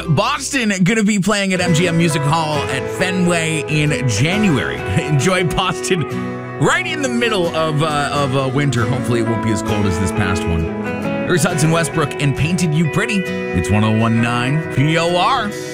Boston going to be playing at MGM Music Hall at Fenway in January. Enjoy Boston right in the middle of winter. Hopefully it won't be as cold as this past one. There's Hudson Westbrook and Painted You Pretty. It's 101.9 POR.